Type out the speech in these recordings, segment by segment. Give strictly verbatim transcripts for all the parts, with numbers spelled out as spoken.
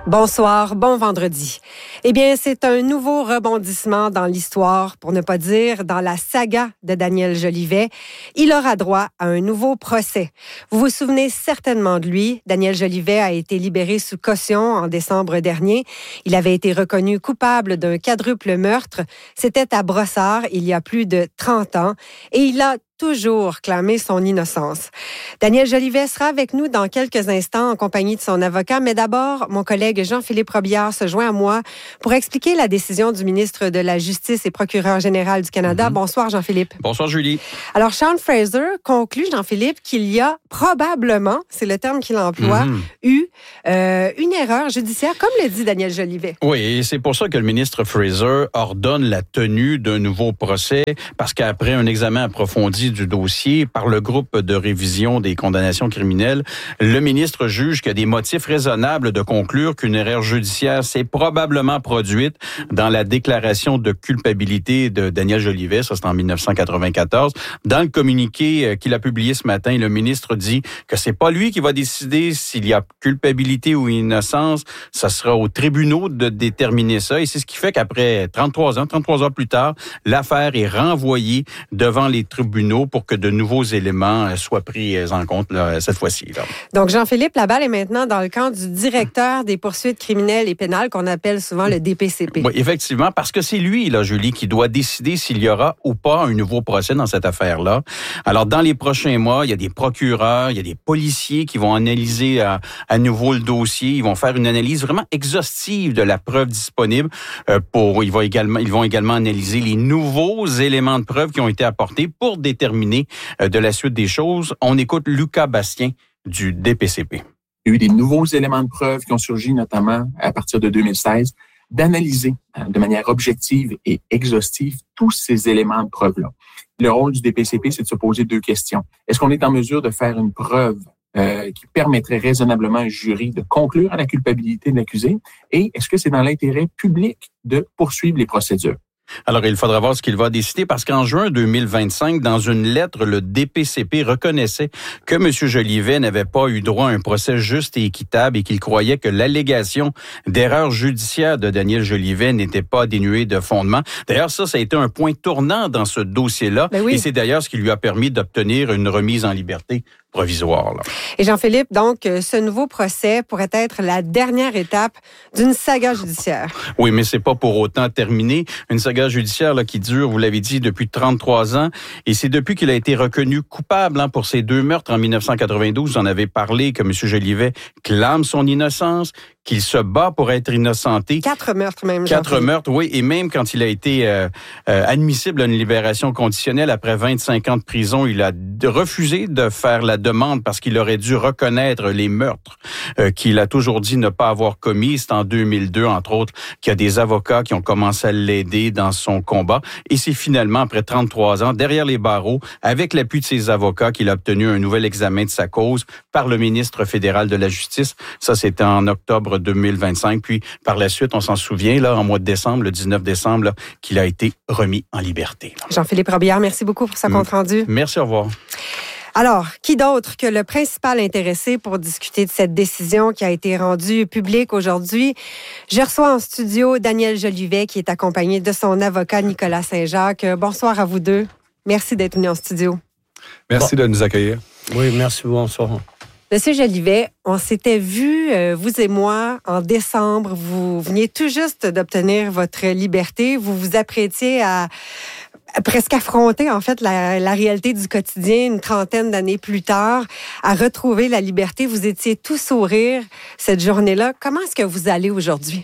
Bonsoir, bon vendredi. Eh bien, c'est un nouveau rebondissement dans l'histoire, pour ne pas dire dans la saga de Daniel Jolivet. Il aura droit à un nouveau procès. Vous vous souvenez certainement de lui. Daniel Jolivet a été libéré sous caution en décembre dernier. Il avait été reconnu coupable d'un quadruple meurtre. C'était à Brossard, il y a plus de trente ans. Et il a toujours clamé son innocence. Daniel Jolivet sera avec nous dans quelques instants en compagnie de son avocat, mais d'abord, mon collègue Jean-Philippe Robillard se joint à moi pour expliquer la décision du ministre de la Justice et procureur général du Canada. Mm-hmm. Bonsoir, Jean-Philippe. Bonsoir, Julie. Alors, Sean Fraser conclut, Jean-Philippe, qu'il y a probablement, c'est le terme qu'il emploie, mm-hmm. eu euh, une erreur judiciaire, comme le dit Daniel Jolivet. Oui, et c'est pour ça que le ministre Fraser ordonne la tenue d'un nouveau procès, parce qu'après un examen approfondi du dossier par le groupe de révision des condamnations criminelles, le ministre juge qu'il y a des motifs raisonnables de conclure qu'une erreur judiciaire s'est probablement produite dans la déclaration de culpabilité de Daniel Jolivet, ça c'est en dix-neuf cent quatre-vingt-quatorze. Dans le communiqué qu'il a publié ce matin, le ministre dit que c'est pas lui qui va décider s'il y a culpabilité ou innocence, ça sera aux tribunaux de déterminer ça, et c'est ce qui fait qu'après trente-trois ans, trente-trois ans plus tard, l'affaire est renvoyée devant les tribunaux pour que de nouveaux éléments soient pris en compte là, cette fois-ci. Là. Donc, Jean-Philippe, la balle est maintenant dans le camp du directeur des poursuites criminelles et pénales, qu'on appelle souvent le D P C P. Oui, effectivement, parce que c'est lui, là, Julie, qui doit décider s'il y aura ou pas un nouveau procès dans cette affaire-là. Alors, dans les prochains mois, il y a des procureurs, il y a des policiers qui vont analyser à, à nouveau le dossier. Ils vont faire une analyse vraiment exhaustive de la preuve disponible. Euh, pour, ils, vont également, ils vont également analyser les nouveaux éléments de preuve qui ont été apportés pour déterminer terminé de la suite des choses. On écoute Lucas Bastien du D P C P. Il y a eu des nouveaux éléments de preuve qui ont surgi, notamment à partir de deux mille seize, d'analyser de manière objective et exhaustive tous ces éléments de preuve-là. Le rôle du D P C P, c'est de se poser deux questions. Est-ce qu'on est en mesure de faire une preuve euh, qui permettrait raisonnablement à un jury de conclure à la culpabilité de l'accusé? Et est-ce que c'est dans l'intérêt public de poursuivre les procédures? Alors, il faudra voir ce qu'il va décider parce qu'en juin deux mille vingt-cinq, dans une lettre, le D P C P reconnaissait que M. Jolivet n'avait pas eu droit à un procès juste et équitable et qu'il croyait que l'allégation d'erreur judiciaire de Daniel Jolivet n'était pas dénuée de fondement. D'ailleurs, ça, ça a été un point tournant dans ce dossier-là. Ben oui. Et c'est d'ailleurs ce qui lui a permis d'obtenir une remise en liberté provisoire. Là. Et Jean-Philippe, donc, ce nouveau procès pourrait être la dernière étape d'une saga judiciaire. Oui, mais c'est pas pour autant terminé. Une saga judiciaire là, qui dure, vous l'avez dit, depuis trente-trois ans. Et c'est depuis qu'il a été reconnu coupable hein, pour ces deux meurtres en dix-neuf cent quatre-vingt-douze. Vous en avez parlé, que M. Jolivet clame son innocence, qu'il se bat pour être innocenté. Quatre meurtres même. Quatre meurtres, oui. Et même quand il a été euh, euh, admissible à une libération conditionnelle après vingt-cinq ans de prison, il a refusé de faire la demande parce qu'il aurait dû reconnaître les meurtres euh, qu'il a toujours dit ne pas avoir commis. C'est en deux mille deux, entre autres, qu'il y a des avocats qui ont commencé à l'aider dans son combat. Et c'est finalement, après trente-trois ans, derrière les barreaux, avec l'appui de ses avocats, qu'il a obtenu un nouvel examen de sa cause par le ministre fédéral de la Justice. Ça, c'était en octobre deux mille vingt-cinq. Puis, par la suite, on s'en souvient, là, en mois de décembre, le dix-neuf décembre, là, qu'il a été remis en liberté. Là. Jean-Philippe Robillard, merci beaucoup pour ce compte-rendu. Merci, au revoir. Alors, qui d'autre que le principal intéressé pour discuter de cette décision qui a été rendue publique aujourd'hui? Je reçois en studio Daniel Jolivet, qui est accompagné de son avocat Nicolas Saint-Jacques. Bonsoir à vous deux. Merci d'être venus en studio. Merci bon. de nous accueillir. Oui, merci, bonsoir. Monsieur Jolivet, on s'était vu, euh, vous et moi, en décembre. Vous veniez tout juste d'obtenir votre liberté. Vous vous apprêtiez à... presque affronter, en fait, la, la réalité du quotidien une trentaine d'années plus tard, à retrouver la liberté. Vous étiez tout sourire cette journée-là. Comment est-ce que vous allez aujourd'hui?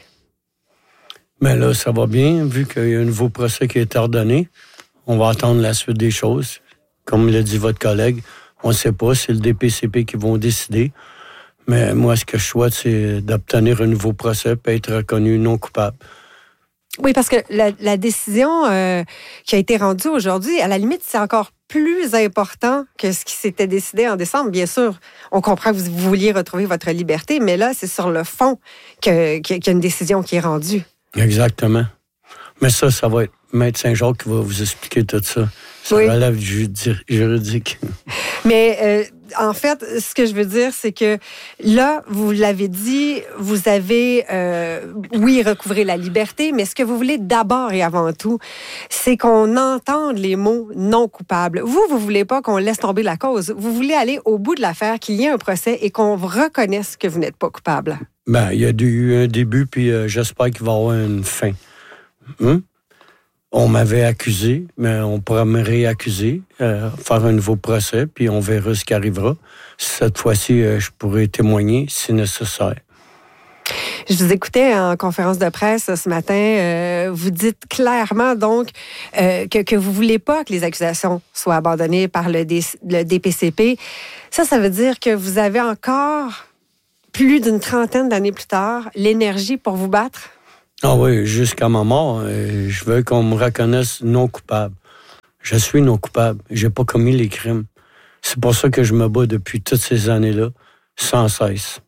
Bien là, ça va bien, vu qu'il y a un nouveau procès qui est ordonné. On va attendre la suite des choses. Comme l'a dit votre collègue, on ne sait pas, c'est le D P C P qui vont décider. Mais moi, ce que je souhaite, c'est d'obtenir un nouveau procès et être reconnu non coupable. Oui, parce que la, la décision euh, qui a été rendue aujourd'hui, à la limite, c'est encore plus important que ce qui s'était décidé en décembre. Bien sûr, on comprend que vous, vous vouliez retrouver votre liberté, mais là, c'est sur le fond que, qu'il y a une décision qui est rendue. Exactement. Mais ça, ça va être Maître Saint-Jacques qui va vous expliquer tout ça. Ça oui. relève du juridique. Mais euh, en fait, ce que je veux dire, c'est que là, vous l'avez dit, vous avez, euh, oui, recouvré la liberté, mais ce que vous voulez d'abord et avant tout, c'est qu'on entende les mots non coupables. Vous, vous voulez pas qu'on laisse tomber la cause. Vous voulez aller au bout de l'affaire, qu'il y ait un procès et qu'on reconnaisse que vous n'êtes pas coupable. Ben, il y a eu un début, puis euh, j'espère qu'il va y avoir une fin. Hum? On m'avait accusé, mais on pourra me réaccuser, euh, faire un nouveau procès, puis on verra ce qui arrivera. Cette fois-ci, euh, je pourrai témoigner si nécessaire. Je vous écoutais en conférence de presse ce matin. Euh, vous dites clairement, donc, euh, que, que vous ne voulez pas que les accusations soient abandonnées par le, D- le D P C P. Ça, ça veut dire que vous avez encore, plus d'une trentaine d'années plus tard, l'énergie pour vous battre? Ah oui, jusqu'à ma mort, euh, je veux qu'on me reconnaisse non coupable. Je suis non coupable. J'ai pas commis les crimes. C'est pour ça que je me bats depuis toutes ces années-là, sans cesse.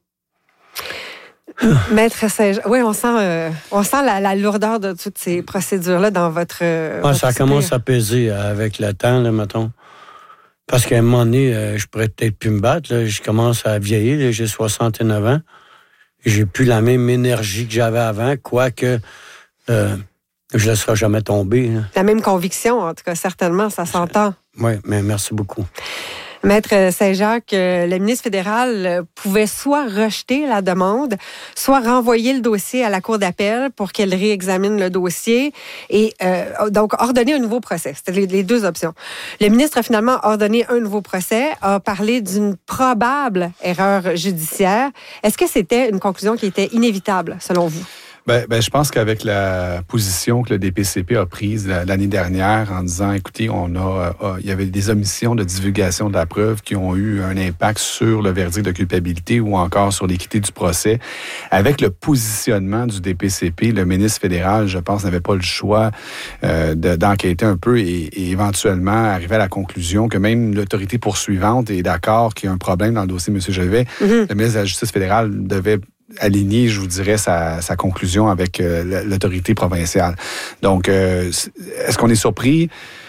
Maître Saint-Jacques, oui, on sent, euh, on sent la, la lourdeur de toutes ces procédures-là dans votre... Euh, ah, votre ça soupir. commence à peser avec le temps, là, mettons. Parce qu'à un moment donné, euh, je pourrais peut-être plus me battre. Là. Je commence à vieillir, là, j'ai soixante-neuf ans. J'ai plus la même énergie que j'avais avant, quoique euh, je ne laisserai jamais tomber. Hein. La même conviction, en tout cas, certainement, ça s'entend. Oui, mais merci beaucoup. Maître Saint-Jacques, euh, le ministre fédéral euh, pouvait soit rejeter la demande, soit renvoyer le dossier à la Cour d'appel pour qu'elle réexamine le dossier et euh, donc ordonner un nouveau procès. C'était les, les deux options. Le ministre a finalement ordonné un nouveau procès, a parlé d'une probable erreur judiciaire. Est-ce que c'était une conclusion qui était inévitable, selon vous? Ben, ben, je pense qu'avec la position que le D P C P a prise l'année dernière en disant, écoutez, on a, euh, il y avait des omissions de divulgation de la preuve qui ont eu un impact sur le verdict de culpabilité ou encore sur l'équité du procès. Avec le positionnement du D P C P, le ministre fédéral, je pense, n'avait pas le choix euh, de, d'enquêter un peu et, et éventuellement arriver à la conclusion que même l'autorité poursuivante est d'accord qu'il y a un problème dans le dossier de M. Jolivet. Mm-hmm. Le ministre de la Justice fédérale devait aligner, je vous dirais, sa, sa conclusion avec euh, l'autorité provinciale. Donc, euh, est-ce qu'on est surpris?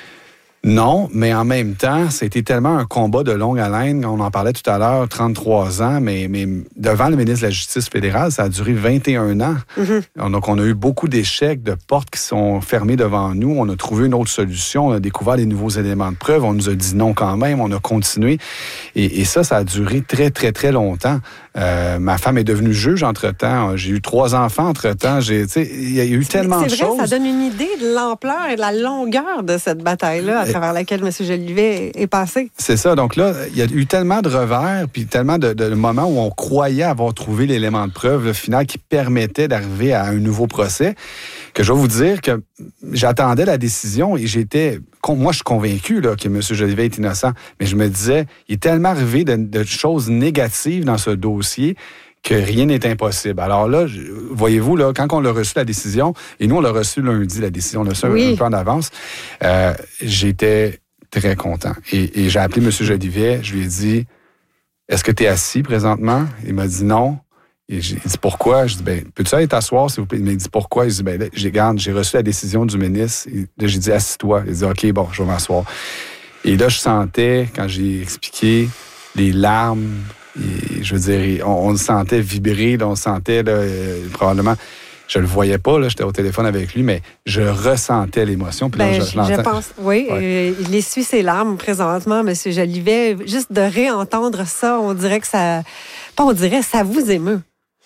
Non, mais en même temps, c'était tellement un combat de longue haleine. On en parlait tout à l'heure, trente-trois ans, mais, mais devant le ministre de la Justice fédérale, ça a duré vingt et un ans. Mm-hmm. Donc, on a eu beaucoup d'échecs, de portes qui sont fermées devant nous. On a trouvé une autre solution. On a découvert des nouveaux éléments de preuve. On nous a dit non quand même. On a continué. Et, et ça, ça a duré très, très, très longtemps. Euh, ma femme est devenue juge entre-temps. J'ai eu trois enfants entre-temps. J'ai, tu sais, il y a eu tellement de choses. C'est vrai, ça donne une idée de l'ampleur et de la longueur de cette bataille-là à travers laquelle M. Jolivet est passé. C'est ça. Donc là, il y a eu tellement de revers puis tellement de, de moments où on croyait avoir trouvé l'élément de preuve, le final, qui permettait d'arriver à un nouveau procès, que je vais vous dire que j'attendais la décision et j'étais... Moi, je suis convaincu là, que M. Jolivet est innocent, mais je me disais, il est tellement arrivé de, de choses négatives dans ce dossier que rien n'est impossible. Alors là, voyez-vous, là, quand on l'a reçu la décision, et nous, on l'a reçu lundi, la décision, on l'a reçu oui. un peu en avance, euh, j'étais très content. Et, et j'ai appelé M. Jolivet, je lui ai dit, est-ce que tu es assis présentement? Il m'a dit non. Et j'ai dit pourquoi? Je dis, ben, peux-tu aller t'asseoir, s'il vous plaît? Il m'a dit pourquoi? Je dis, ben, là, j'ai, regarde, j'ai reçu la décision du ministre. Et là, j'ai dit, assis-toi. Il dit, OK, bon, je vais m'asseoir. Et là, je sentais, quand j'ai expliqué, les larmes. Et, je veux dire, on, on le sentait vibrer, là, on sentait, là, euh, probablement, je le voyais pas, là, j'étais au téléphone avec lui, mais je ressentais l'émotion. Puis ben, là, je, je, je pense, oui. Ouais. Euh, il essuie ses larmes présentement, M. Jolivet. Juste de réentendre ça, on dirait que ça... Pas on dirait, ça vous émeut.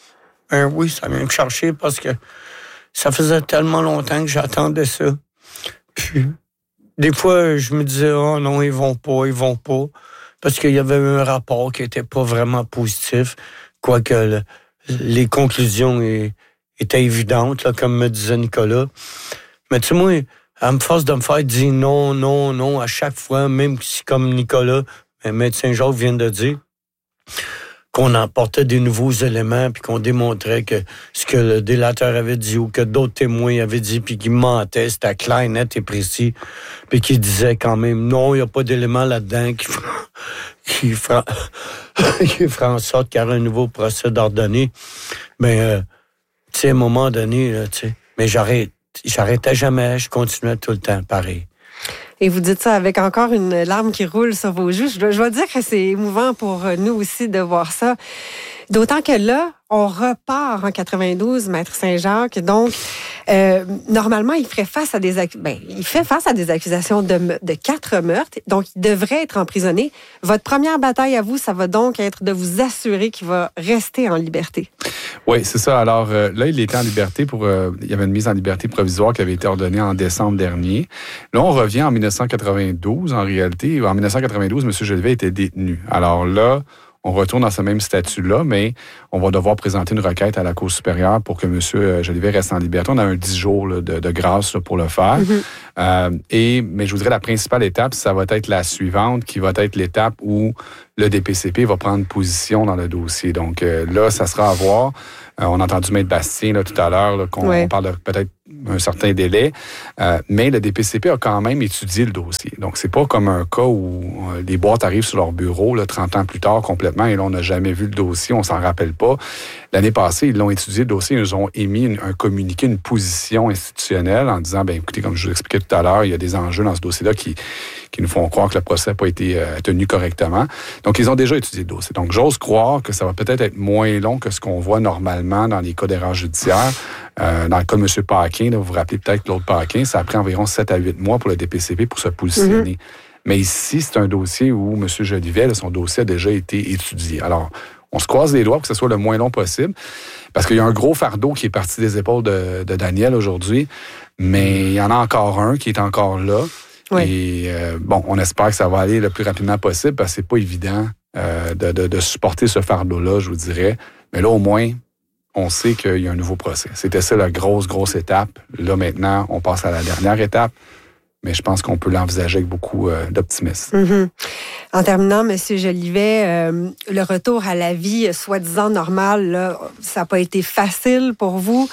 Ben oui, ça vient me chercher parce que ça faisait tellement longtemps que j'attendais ça. Puis, des fois, je me disais, oh non, ils vont pas, ils vont pas. Parce qu'il y avait un rapport qui était pas vraiment positif, quoique le, les conclusions est, étaient évidentes, là, comme me disait Nicolas. Mais tu sais, moi, elle me force de me faire dire non, non, non à chaque fois, même si, comme Nicolas, Maître Saint-Jacques vient de dire, qu'on apportait des nouveaux éléments puis qu'on démontrait que ce que le délateur avait dit ou que d'autres témoins avaient dit puis qu'il mentait, c'était clair, net et précis, puis qu'il disait quand même non, il n'y a pas d'éléments là-dedans qui fera, qui fera, qui fera en sorte qu'il y aura un nouveau procès d'ordonné. Mais, euh, tu sais, à un moment donné, tu sais, mais j'aurais j'arrêtais jamais, je continuais tout le temps, pareil. Et vous dites ça avec encore une larme qui roule sur vos joues. Je dois, je dois dire que c'est émouvant pour nous aussi de voir ça. D'autant que là, on repart en quatre-vingt-douze, Maître Saint-Jacques. Donc, euh, normalement, il ferait face à des, ben, il fait face à des accusations de, de quatre meurtres. Donc, il devrait être emprisonné. Votre première bataille à vous, ça va donc être de vous assurer qu'il va rester en liberté. Oui, c'est ça. Alors euh, là, il était en liberté pour... Euh, il y avait une mise en liberté provisoire qui avait été ordonnée en décembre dernier. Là, on revient en dix-neuf cent quatre-vingt-douze, en réalité. En dix-neuf cent quatre-vingt-douze, M. Jolivet était détenu. Alors là, on retourne dans ce même statut-là, mais on va devoir présenter une requête à la Cour supérieure pour que M. Jolivet reste en liberté. On a un dix jours là, de, de grâce là, pour le faire. Mm-hmm. Euh, et, mais je vous dirais, la principale étape, ça va être la suivante, qui va être l'étape où le D P C P va prendre position dans le dossier. Donc euh, là, ça sera à voir. Euh, on a entendu Maître Bastien là, tout à l'heure, là, qu'on ouais. on parle de peut-être un certain délai, euh, mais le D P C P a quand même étudié le dossier. Donc, c'est pas comme un cas où euh, les boîtes arrivent sur leur bureau là, trente ans plus tard complètement, et là, on n'a jamais vu le dossier, on s'en rappelle pas. L'année passée, ils l'ont étudié, le dossier, ils nous ont émis une, un communiqué, une position institutionnelle en disant, ben écoutez, comme je vous l'expliquais tout à l'heure, il y a des enjeux dans ce dossier-là qui, qui nous font croire que le procès n'a pas été euh, tenu correctement. Donc, ils ont déjà étudié le dossier. Donc, j'ose croire que ça va peut-être être moins long que ce qu'on voit normalement dans les cas d'erreur judiciaire. Euh, dans le cas de M. Paquin, là, vous vous rappelez peut-être Claude Paquin, ça a pris environ sept à huit mois pour le D P C P pour se positionner. Mm-hmm. Mais ici, c'est un dossier où M. Jolivet, là, son dossier a déjà été étudié. Alors, on se croise les doigts pour que ce soit le moins long possible, parce qu'il y a un gros fardeau qui est parti des épaules de, de Daniel aujourd'hui, mais il y en a encore un qui est encore là. Oui. Et euh, bon, on espère que ça va aller le plus rapidement possible, parce que c'est pas évident euh, de, de, de supporter ce fardeau-là, je vous dirais. Mais là, au moins, on sait qu'il y a un nouveau procès. C'était ça la grosse, grosse étape. Là, maintenant, on passe à la dernière étape. Mais je pense qu'on peut l'envisager avec beaucoup euh, d'optimisme. Mm-hmm. En terminant, M. Jolivet, euh, le retour à la vie soi-disant normale, là, ça n'a pas été facile pour vous.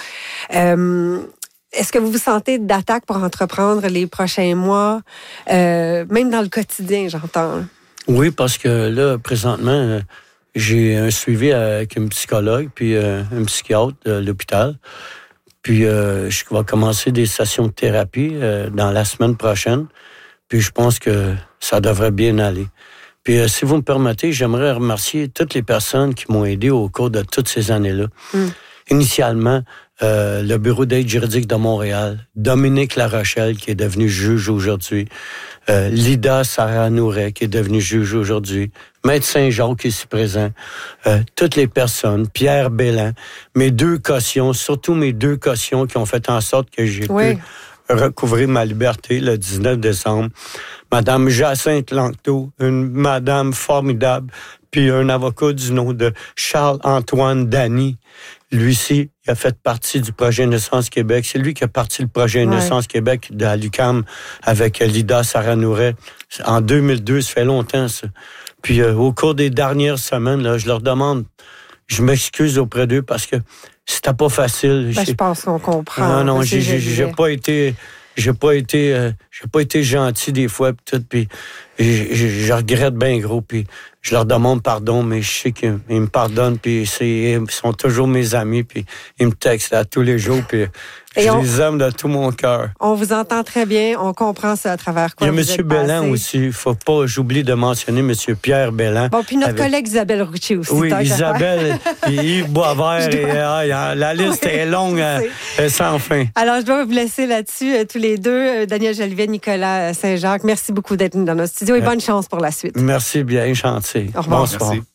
Euh, est-ce que vous vous sentez d'attaque pour entreprendre les prochains mois, euh, même dans le quotidien, j'entends? Oui, parce que là, présentement, j'ai un suivi avec une psychologue puis euh, un psychiatre de l'hôpital. Puis, euh, je vais commencer des sessions de thérapie euh, dans la semaine prochaine. Puis, je pense que ça devrait bien aller. Puis, euh, si vous me permettez, j'aimerais remercier toutes les personnes qui m'ont aidé au cours de toutes ces années-là. Mm. Initialement, euh, le Bureau d'aide juridique de Montréal, Dominique Larochelle, qui est devenu juge aujourd'hui, euh, Lida Sarah-Nouret, qui est devenue juge aujourd'hui, Maître Saint-Jacques qui est ici présent, euh, toutes les personnes, Pierre Bellan, mes deux cautions, surtout mes deux cautions qui ont fait en sorte que j'ai oui. pu recouvrir ma liberté le dix-neuf décembre. Madame Jacinthe Lanctot, une madame formidable, puis un avocat du nom de Charles-Antoine Dany. Lui-ci, il a fait partie du projet Naissance Québec. C'est lui qui a parti le projet ouais. Naissance Québec de la Lucam avec Lida Sarah-Nouret. En deux mille deux, ça fait longtemps, ça. Puis euh, au cours des dernières semaines, là, je leur demande, je m'excuse auprès d'eux parce que c'était pas facile. Ben, je pense qu'on comprend. Non, non, j'ai, j'ai, j'ai pas été... J'ai pas été, euh, j'ai pas été gentil des fois, pis tout, puis je, je, je regrette bien gros, puis je leur demande pardon, mais je sais qu'ils me pardonnent, puis c'est, ils sont toujours mes amis, puis ils me textent à tous les jours, puis je on, les aime de tout mon cœur. On vous entend très bien, on comprend ça à travers quoi vous êtes passé. Il y a M. Bellan aussi, il faut pas, j'oublie de mentionner M. Pierre Bellan. Bon, puis notre avec... collègue Isabelle Rouchet aussi. Oui, Isabelle, puis Yves Boisvert, dois... et, ah, la liste est longue, euh, sans fin. Alors, je dois vous laisser là-dessus, euh, tous les deux, euh, Daniel Jolivet, Nicolas Saint-Jacques. Merci beaucoup d'être dans notre studio et bonne chance pour la suite. Merci bien, gentil. Au revoir. Bonsoir. Merci.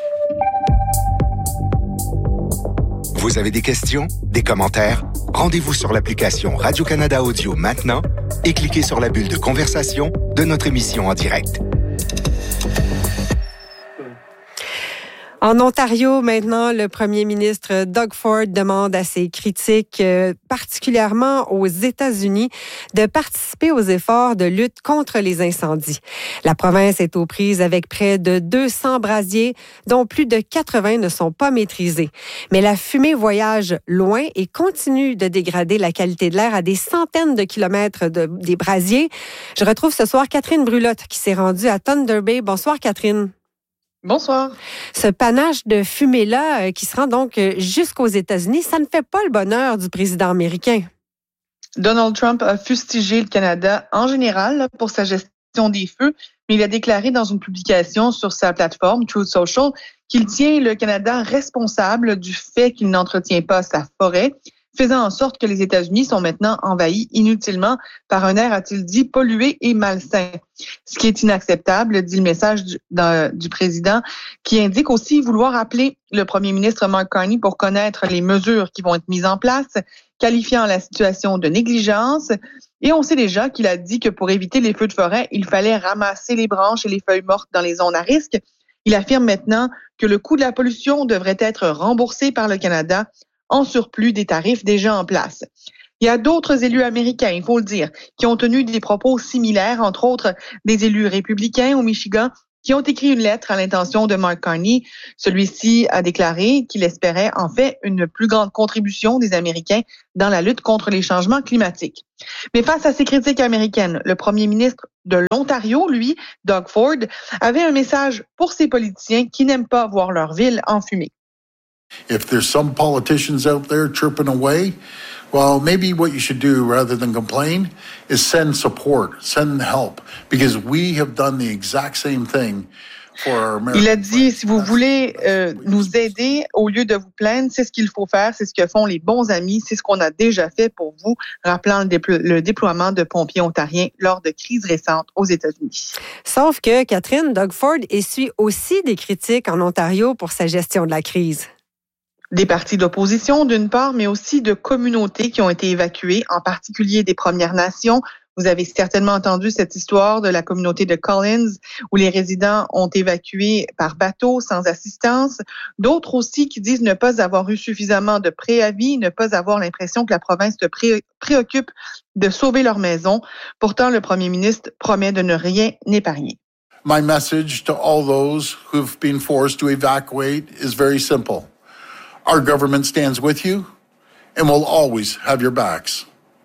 Vous avez des questions, des commentaires? Rendez-vous sur l'application Radio-Canada Audio maintenant et cliquez sur la bulle de conversation de notre émission en direct. En Ontario, maintenant, le premier ministre Doug Ford demande à ses critiques, euh, particulièrement aux États-Unis, de participer aux efforts de lutte contre les incendies. La province est aux prises avec près de deux cents brasiers, dont plus de quatre-vingts ne sont pas maîtrisés. Mais la fumée voyage loin et continue de dégrader la qualité de l'air à des centaines de kilomètres de, des brasiers. Je retrouve ce soir Catherine Brulotte qui s'est rendue à Thunder Bay. Bonsoir, Catherine. Bonsoir. Ce panache de fumée-là euh, qui se rend donc jusqu'aux États-Unis, ça ne fait pas le bonheur du président américain. Donald Trump a fustigé le Canada en général là, pour sa gestion des feux, mais il a déclaré dans une publication sur sa plateforme Truth Social qu'il tient le Canada responsable du fait qu'il n'entretient pas sa forêt, faisant en sorte que les États-Unis sont maintenant envahis inutilement par un air, a-t-il dit, pollué et malsain. Ce qui est inacceptable, dit le message du, de, du président, qui indique aussi vouloir appeler le premier ministre Mark Carney pour connaître les mesures qui vont être mises en place, qualifiant la situation de négligence. Et on sait déjà qu'il a dit que pour éviter les feux de forêt, il fallait ramasser les branches et les feuilles mortes dans les zones à risque. Il affirme maintenant que le coût de la pollution devrait être remboursé par le Canada en surplus des tarifs déjà en place. Il y a d'autres élus américains, il faut le dire, qui ont tenu des propos similaires, entre autres des élus républicains au Michigan, qui ont écrit une lettre à l'intention de Mark Carney. Celui-ci a déclaré qu'il espérait en fait une plus grande contribution des Américains dans la lutte contre les changements climatiques. Mais face à ces critiques américaines, le premier ministre de l'Ontario, lui, Doug Ford, avait un message pour ces politiciens qui n'aiment pas voir leur ville enfumée. If there's some politicians out there chirping away, well, maybe what you should do rather than complain is send support, send help, because we have done the exact same thing for our American. Il a dit, si vous voulez euh, nous aider, au lieu de vous plaindre, c'est ce qu'il faut faire, c'est ce que font les bons amis, c'est ce qu'on a déjà fait pour vous, rappelant le, déplo- le déploiement de pompiers ontariens lors de crises récentes aux États-Unis. Sauf que, Catherine, Doug Ford essuie aussi des critiques en Ontario pour sa gestion de la crise. Des partis d'opposition, d'une part, mais aussi de communautés qui ont été évacuées, en particulier des Premières Nations. Vous avez certainement entendu cette histoire de la communauté de Collins, où les résidents ont évacué par bateau, sans assistance. D'autres aussi qui disent ne pas avoir eu suffisamment de préavis, ne pas avoir l'impression que la province se pré- préoccupe de sauver leur maison. Pourtant, le premier ministre promet de ne rien épargner. My message to all those who've been forced to evacuate is very simple. Our government stands with you and will always have your backs.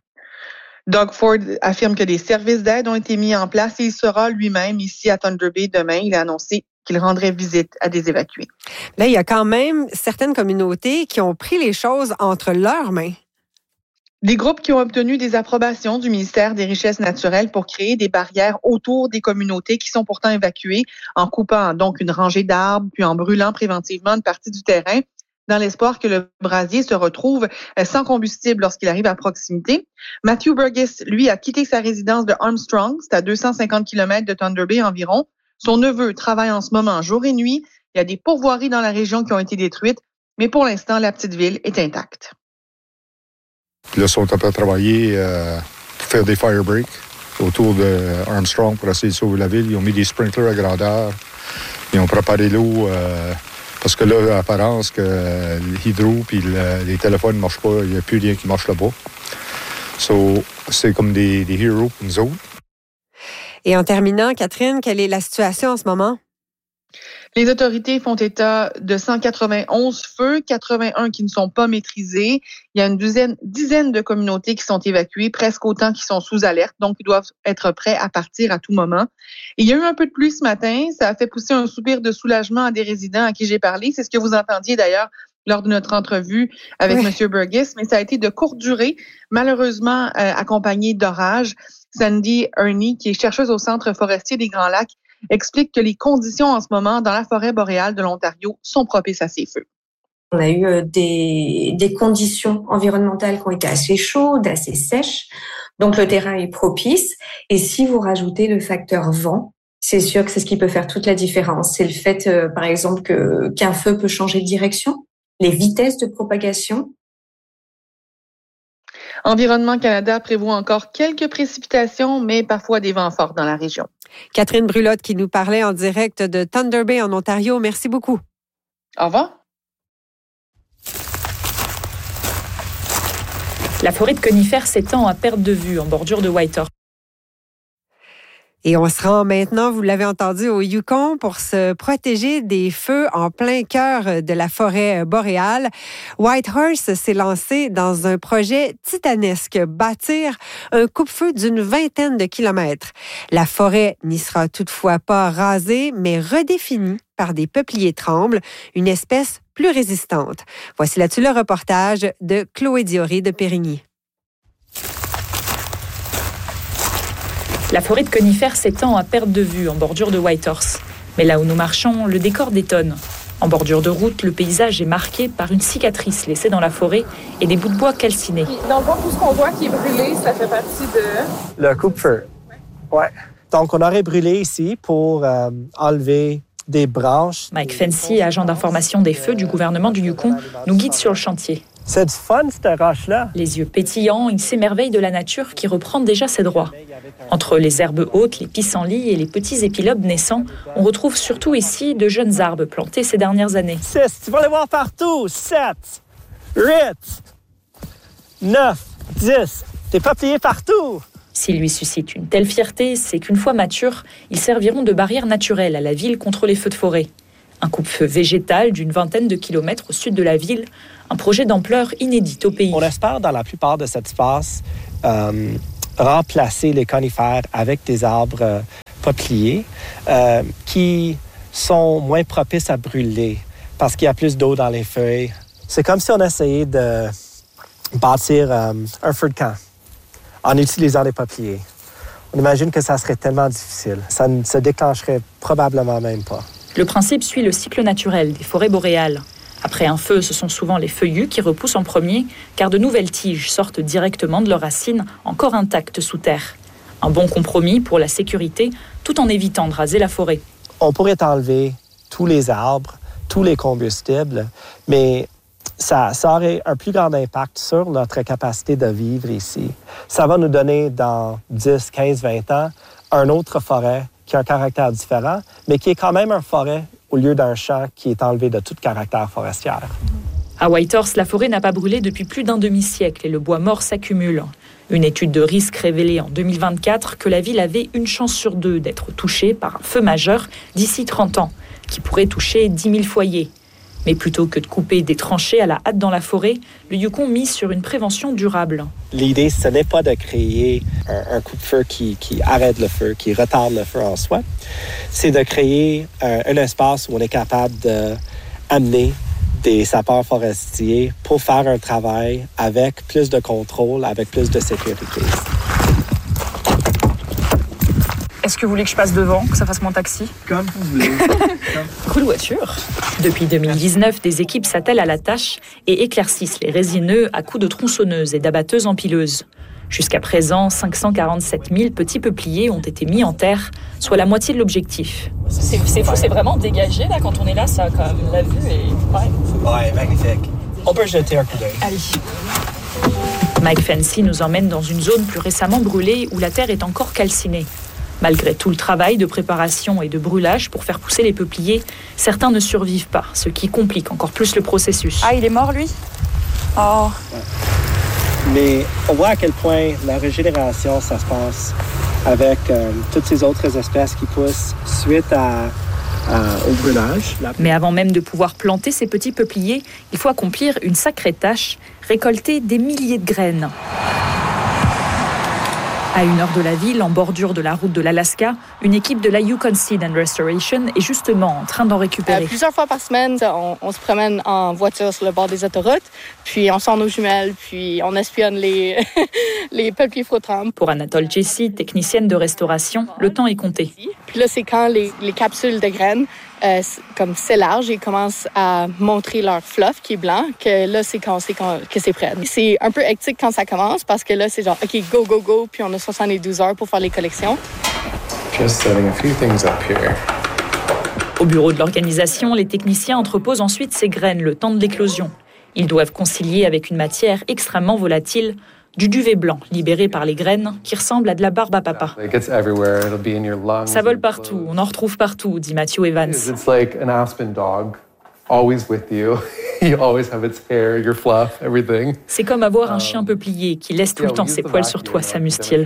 Doug Ford affirme que des services d'aide ont été mis en place et il sera lui-même ici à Thunder Bay demain. Il a annoncé qu'il rendrait visite à des évacués. Là, il y a quand même certaines communautés qui ont pris les choses entre leurs mains. Des groupes qui ont obtenu des approbations du ministère des Richesses naturelles pour créer des barrières autour des communautés qui sont pourtant évacuées, en coupant donc une rangée d'arbres, puis en brûlant préventivement une partie du terrain, dans l'espoir que le brasier se retrouve sans combustible lorsqu'il arrive à proximité. Matthew Burgess, lui, a quitté sa résidence de Armstrong, c'est à deux cent cinquante kilomètres de Thunder Bay environ. Son neveu travaille en ce moment jour et nuit. Il y a des pourvoiries dans la région qui ont été détruites, mais pour l'instant, la petite ville est intacte. Là, ils sont en train de travailler euh, pour faire des fire breaks autour de Armstrong pour essayer de sauver la ville. Ils ont mis des sprinklers à grandeur. Ils ont préparé l'eau... Euh, Parce que là, apparence que l'hydro puis le, les téléphones ne marchent pas, il n'y a plus rien qui marche là-bas. So, c'est comme des, des héros pour nous autres. Et en terminant, Catherine, quelle est la situation en ce moment? Les autorités font état de cent quatre-vingt-onze feux, quatre-vingt-un qui ne sont pas maîtrisés. Il y a une dizaine, dizaine de communautés qui sont évacuées, presque autant qui sont sous alerte, donc ils doivent être prêts à partir à tout moment. Et il y a eu un peu de pluie ce matin, ça a fait pousser un soupir de soulagement à des résidents à qui j'ai parlé. C'est ce que vous entendiez d'ailleurs lors de notre entrevue avec oui. M. Burgess, mais ça a été de courte durée, malheureusement euh, accompagné d'orages. Sandy Ernie, qui est chercheuse au Centre forestier des Grands Lacs, explique que les conditions en ce moment dans la forêt boréale de l'Ontario sont propices à ces feux. On a eu des, des conditions environnementales qui ont été assez chaudes, assez sèches, donc le terrain est propice. Et si vous rajoutez le facteur vent, c'est sûr que c'est ce qui peut faire toute la différence. C'est le fait, euh, par exemple, que, qu'un feu peut changer de direction, les vitesses de propagation. Environnement Canada prévoit encore quelques précipitations, mais parfois des vents forts dans la région. Catherine Brulotte qui nous parlait en direct de Thunder Bay en Ontario. Merci beaucoup. Au revoir. La forêt de conifères s'étend à perte de vue en bordure de Whitehorse. Et on se rend maintenant, vous l'avez entendu, au Yukon pour se protéger des feux en plein cœur de la forêt boréale. Whitehorse s'est lancé dans un projet titanesque, bâtir un coupe-feu d'une vingtaine de kilomètres. La forêt n'y sera toutefois pas rasée, mais redéfinie par des peupliers trembles, une espèce plus résistante. Voici là-dessus le reportage de Chloé Dioré de Périgny. La forêt de conifères s'étend à perte de vue en bordure de Whitehorse. Mais là où nous marchons, le décor détonne. En bordure de route, le paysage est marqué par une cicatrice laissée dans la forêt et des bouts de bois calcinés. Dans le fond, tout ce qu'on voit qui est brûlé, ça fait partie de... Le coupe-feu. Ouais. Donc, on aurait brûlé ici pour euh, enlever des branches. Mike Fancy, agent d'information des feux du gouvernement du Yukon, nous guide sur le chantier. C'est du fun, cette roche-là. Les yeux pétillants, il s'émerveille de la nature qui reprend déjà ses droits. Entre les herbes hautes, les pissenlits et les petits épilobes naissants, on retrouve surtout ici de jeunes arbres plantés ces dernières années. six, tu vas les voir partout. sept, huit, neuf, dix. Des peupliers partout. S'ils lui suscitent une telle fierté, c'est qu'une fois matures, ils serviront de barrière naturelle à la ville contre les feux de forêt. Un coupe-feu végétal d'une vingtaine de kilomètres au sud de la ville, un projet d'ampleur inédite au pays. On espère, dans la plupart de cet espace, euh, remplacer les conifères avec des arbres euh, peupliers euh, qui sont moins propices à brûler parce qu'il y a plus d'eau dans les feuilles. C'est comme si on essayait de bâtir euh, un feu de camp en utilisant les peupliers. On imagine que ça serait tellement difficile. Ça ne se déclencherait probablement même pas. Le principe suit le cycle naturel des forêts boréales. Après un feu, ce sont souvent les feuillus qui repoussent en premier, car de nouvelles tiges sortent directement de leurs racines, encore intactes sous terre. Un bon compromis pour la sécurité, tout en évitant de raser la forêt. On pourrait enlever tous les arbres, tous les combustibles, mais ça, ça aurait un plus grand impact sur notre capacité de vivre ici. Ça va nous donner, dans dix, quinze, vingt ans, une autre forêt qui a un caractère différent, mais qui est quand même une forêt au lieu d'un champ qui est enlevé de tout caractère forestier. À Whitehorse, la forêt n'a pas brûlé depuis plus d'un demi-siècle et le bois mort s'accumule. Une étude de risque révélait en deux mille vingt-quatre que la ville avait une chance sur deux d'être touchée par un feu majeur d'ici trente ans, qui pourrait toucher dix mille foyers. Mais plutôt que de couper des tranchées à la hâte dans la forêt, le Yukon mise sur une prévention durable. L'idée, ce n'est pas de créer un, un coupe-feu qui, qui arrête le feu, qui retarde le feu en soi. C'est de créer un, un espace où on est capable d'amener des sapeurs forestiers pour faire un travail avec plus de contrôle, avec plus de sécurité. Est-ce que vous voulez que je passe devant, que ça fasse mon taxi? Comme vous voulez. Cool voiture. Depuis deux mille dix-neuf, des équipes s'attellent à la tâche et éclaircissent les résineux à coups de tronçonneuses et d'abatteuses empileuses. Jusqu'à présent, cinq cent quarante-sept mille petits peupliers ont été mis en terre, soit la moitié de l'objectif. C'est, c'est fou, c'est vraiment dégagé là quand on est là, ça quand même la vue est... Ouais, ouais magnifique. On peut jeter un coup d'œil. Allez. Mike Fancy nous emmène dans une zone plus récemment brûlée où la terre est encore calcinée. Malgré tout le travail de préparation et de brûlage pour faire pousser les peupliers, certains ne survivent pas, ce qui complique encore plus le processus. Ah, il est mort, lui? Oh. Mais on voit à quel point la régénération, ça se passe avec euh, toutes ces autres espèces qui poussent suite à, à, au brûlage. Mais avant même de pouvoir planter ces petits peupliers, il faut accomplir une sacrée tâche, récolter des milliers de graines. À une heure de la ville, en bordure de la route de l'Alaska, une équipe de la Yukon Seed and Restoration est justement en train d'en récupérer. Euh, plusieurs fois par semaine, on, on se promène en voiture sur le bord des autoroutes, puis on sort nos jumelles, puis on espionne les, les peupliers flottants. Pour Anatole Jesse, technicienne de restauration, le temps est compté. Puis là, c'est quand les, les capsules de graines euh, comme s'élargent et commencent à montrer leur fluff qui est blanc, que là, c'est quand c'est quand, que c'est prêt. C'est un peu hectique quand ça commence parce que là, c'est genre, OK, go, go, go, puis on a soixante-douze heures pour faire les collections. Just setting a few things up here. Au bureau de l'organisation, les techniciens entreposent ensuite ces graines le temps de l'éclosion. Ils doivent concilier avec une matière extrêmement volatile, du duvet blanc libéré par les graines qui ressemble à de la barbe à papa. Ça vole partout, on en retrouve partout, dit Matthew Evans. It's like an aspen dog, always with you. You always have its hair, your fluff, everything. C'est comme avoir un chien peuplier qui laisse tout le temps ses poils sur toi, s'amuse-t-il.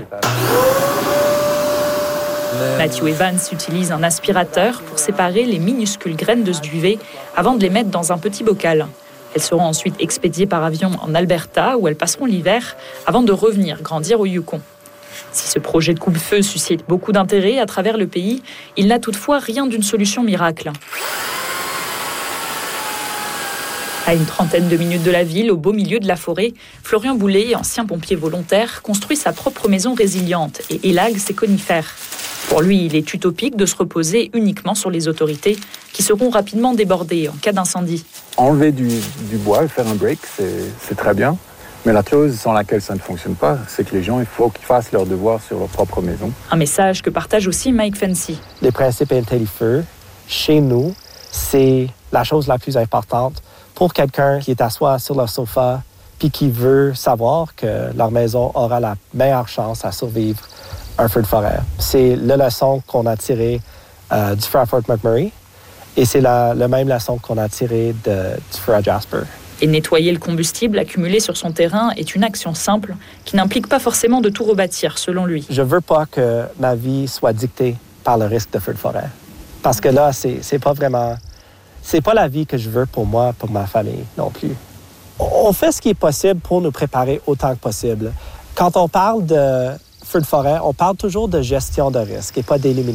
Matthew Evans utilise un aspirateur pour séparer les minuscules graines de ce duvet avant de les mettre dans un petit bocal. Elles seront ensuite expédiées par avion en Alberta où elles passeront l'hiver avant de revenir grandir au Yukon. Si ce projet de coupe-feu suscite beaucoup d'intérêt à travers le pays, il n'a toutefois rien d'une solution miracle. À une trentaine de minutes de la ville, au beau milieu de la forêt, Florian Boulet, ancien pompier volontaire, construit sa propre maison résiliente et élague ses conifères. Pour lui, il est utopique de se reposer uniquement sur les autorités qui seront rapidement débordées en cas d'incendie. Enlever du, du bois et faire un break, c'est, c'est très bien. Mais la chose sans laquelle ça ne fonctionne pas, c'est que les gens, il faut qu'ils fassent leur devoir sur leur propre maison. Un message que partage aussi Mike Fancy. Les principes anti-feu, chez nous, c'est la chose la plus importante pour quelqu'un qui est assis sur le sofa puis qui veut savoir que leur maison aura la meilleure chance à survivre un feu de forêt. C'est la leçon qu'on a tirée euh, du feu à Fort McMurray et c'est la, la même leçon qu'on a tirée de, du feu à Jasper. Et nettoyer le combustible accumulé sur son terrain est une action simple qui n'implique pas forcément de tout rebâtir, selon lui. Je veux pas que ma vie soit dictée par le risque de feu de forêt. Parce que là, c'est, c'est pas vraiment... C'est pas la vie que je veux pour moi, pour ma famille non plus. On fait ce qui est possible pour nous préparer autant que possible. Quand on parle de feu de forêt, on parle toujours de gestion de risque et pas d'élimination.